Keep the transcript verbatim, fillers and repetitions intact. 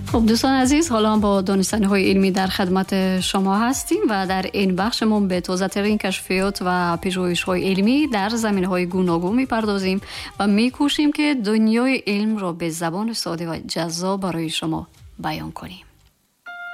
خب دوستان عزیز، حالا با دانستنی های علمی در خدمت شما هستیم و در این بخشمون به تازه ترین کشفیات و پژوهش های علمی در زمینه های گوناگون میپردازیم و میکوشیم که دنیای علم را به زبان ساده و جذاب برای شما بیان کنیم.